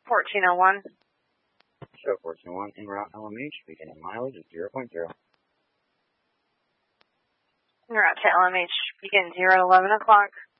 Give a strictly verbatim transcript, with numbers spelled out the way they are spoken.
fourteen oh one. Show fourteen oh one, en route L M H, beginning mileage at zero point zero. En route to L M H, begin zero at eleven o'clock.